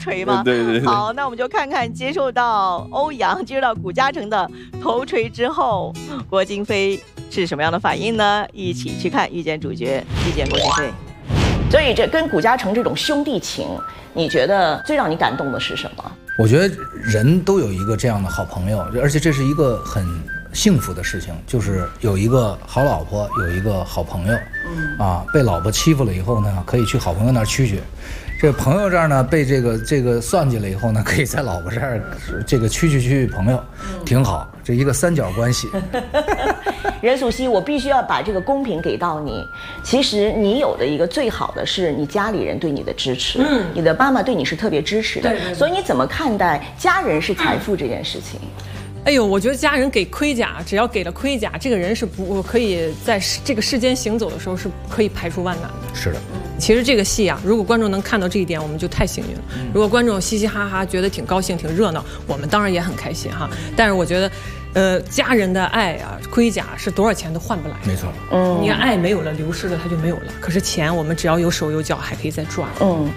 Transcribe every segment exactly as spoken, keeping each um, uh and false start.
锤吗？ 对对对。 好，那我们就看看接受到欧阳、接受到古嘉诚的头锤之后，郭京飞是什么样的反应呢？一起去看，遇见主角，遇见郭京飞。所以这跟古嘉诚这种兄弟情，你觉得最让你感动的是什么？ 我觉得人都有一个这样的好朋友，而且这是一个很幸福的事情，就是有一个好老婆，有一个好朋友。嗯啊，被老婆欺负了以后呢，可以去好朋友那儿蛐蛐；这朋友这儿呢，被这个这个算计了以后呢，可以在老婆这儿这个蛐蛐蛐朋友，挺好，这一个三角关系。 任素汐，我必须要把这个公平给到你。其实你有的一个最好的是你家里人对你的支持，嗯，你的妈妈对你是特别支持的，对对对，所以你怎么看待家人是财富这件事情？ 哎呦，我觉得家人给盔甲，只要给了盔甲，这个人是不可以在这个世间行走的时候是可以排除万难的。 是的， 其实这个戏啊，如果观众能看到这一点，我们就太幸运了。如果观众嘻嘻哈哈，觉得挺高兴、挺热闹，我们当然也很开心哈。但是我觉得，呃，家人的爱啊，盔甲是多少钱都换不来的。 没错， 嗯，你看爱没有了，流失了，它就没有了。可是钱，我们只要有手有脚，还可以再赚。 嗯。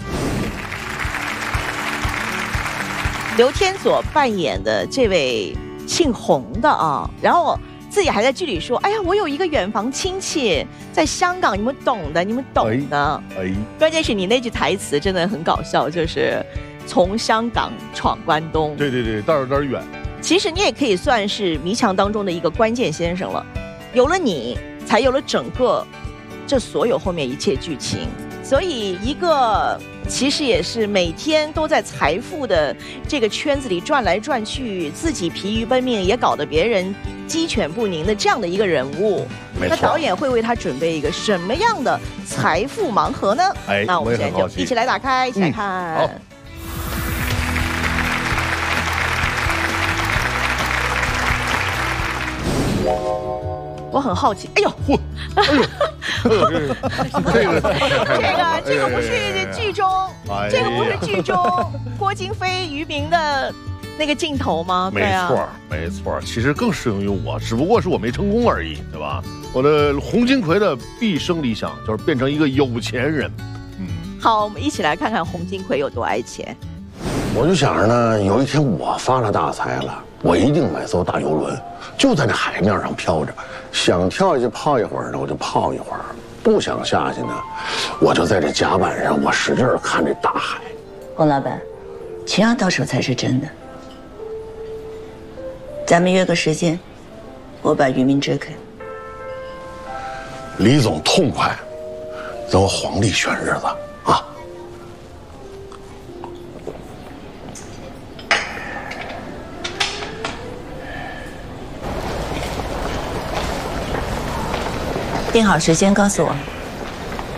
刘天佐扮演的这位姓洪的啊，然后自己还在剧里说：“哎呀，我有一个远房亲戚在香港，你们懂的，你们懂的。”哎，哎关键是你那句台词真的很搞笑，就是从香港闯关东。 对对对，倒是有点远。 其实你也可以算是迷墙当中的一个关键先生了，有了你，才有了整个这所有后面一切剧情。所以一个其实也是每天都在财富的这个圈子里转来转去，自己疲于奔命，也搞得别人鸡犬不宁的这样的一个人物，那导演会为他准备一个什么样的财富盲盒呢？哎，那我们现在就一起来打开，一起来看。嗯，好。我很好奇，哎呦，嚯，哎呦，这个这个这个不是剧中，这个不是剧中郭京飞、于明的那个镜头吗？ 没错，没错，其实更适用于我，只不过是我没成功而已，对吧？我的洪金魁的毕生理想就是变成一个有钱人。 嗯，好，我们一起来看看洪金魁有多爱钱。 我就想着呢，有一天我发了大财了，我一定买艘大游轮，就在那海面上飘着，想跳下去泡一会儿呢，我就泡一会儿；不想下去呢，我就在这甲板上，我使劲看这大海。 洪老板，钱要到手才是真的。咱们约个时间，我把渔民支开。 李总痛快，让皇帝选日子啊！ 定好时间告诉我。